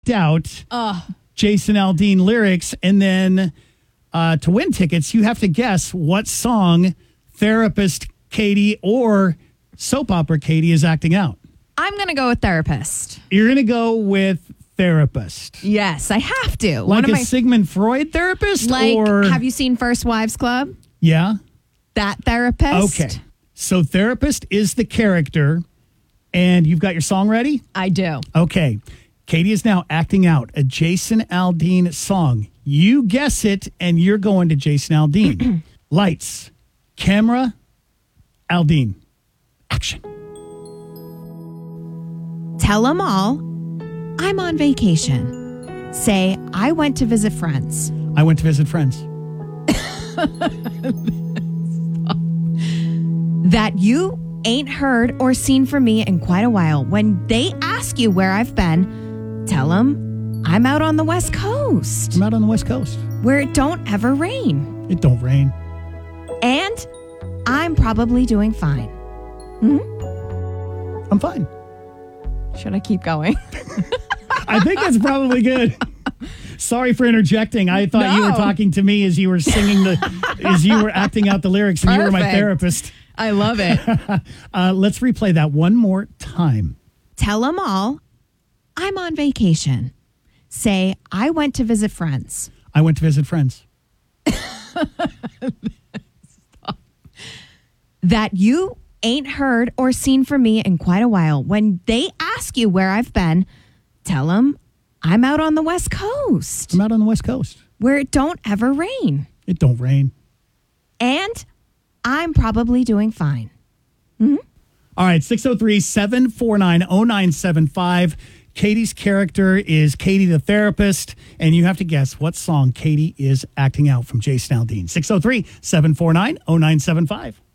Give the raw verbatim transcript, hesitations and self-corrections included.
out Oh. Jason Aldean lyrics, and then uh, to win tickets, you have to guess what song Therapist Katie or Soap Opera Katie is acting out. I'm going to go with Therapist. You're going to go with Therapist. Yes, I have to. Like One of a my, Sigmund Freud therapist? like, or have you seen First Wives Club? Yeah. That therapist? Okay. So Therapist is the character, and you've got your song ready? I do. Okay. Katie is now acting out a Jason Aldean song. You guess it, and you're going to Jason Aldean. Lights, camera, Aldean. Action. Tell them all I'm on vacation. Say I went to visit friends. I went to visit friends. That you ain't heard or seen from me in quite a while. When they ask you where I've been, tell them I'm out on the West Coast. I'm out on the West Coast. Where it don't ever rain. It don't rain. And I'm probably doing fine. I'm fine. Should I keep going? I think that's probably good. Sorry for interjecting. I thought you were No. talking to me as you were singing the, as you were acting out the lyrics, and you were my Perfect. therapist. I love it. Uh, let's replay that one more time. Tell them all I'm on vacation. Say I went to visit friends. I went to visit friends. That you ain't heard or seen from me in quite a while. When they ask you where I've been, tell them I'm out on the West Coast. I'm out on the West Coast. Where it don't ever rain. It don't rain. And I'm probably doing fine. All right, six oh three, seven four nine, oh nine seven five. Katie's character is Katie the therapist, and you have to guess what song Katie is acting out from Jason Aldean. six oh three, seven four nine, oh nine seven five.